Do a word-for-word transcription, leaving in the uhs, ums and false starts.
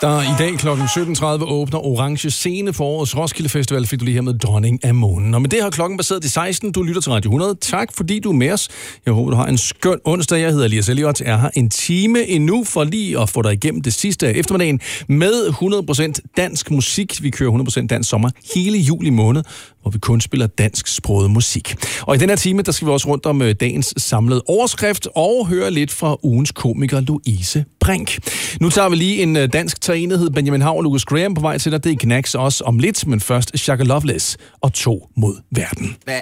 Der i dag klokken sytten tredive åbner Orange Scene for årets Roskilde Festival, fik du lige her med Dronning af Månen. Og med det har klokken baseret til seksten. Du lytter til Radio hundrede. Tak fordi du er med os. Jeg håber, du har en skøn onsdag. Jeg hedder Elias Elliot. Jeg har en time endnu for lige at få dig igennem det sidste af eftermiddagen med hundrede procent dansk musik. Vi kører hundrede procent dansk sommer hele juli måned, hvor vi kun spiller dansksproget musik. Og i den her time, der skal vi også rundt om dagens samlede overskrift og høre lidt fra ugens komiker Louise Brink. Nu tager vi lige en dansk træenighed. Benjamin Hav og Lucas Graham på vej til dig. Det er Knacks også om lidt, men først Shaka Loveless og To mod verden. Hvad